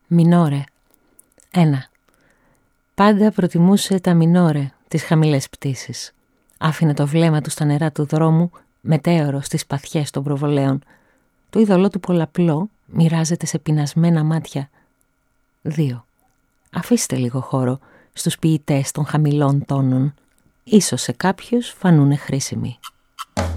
Μινόρε. 1. Πάντα προτιμούσε τα μινόρε, τις χαμηλές πτήσεις. Άφηνε το βλέμμα του στα νερά του δρόμου, μετέωρο στις παθιές των προβολέων. Το είδωλό του πολλαπλό μοιράζεται σε πεινασμένα μάτια. 2. Αφήστε λίγο χώρο στους ποιητές των χαμηλών τόνων. Ίσως σε κάποιους φανούνε χρήσιμοι.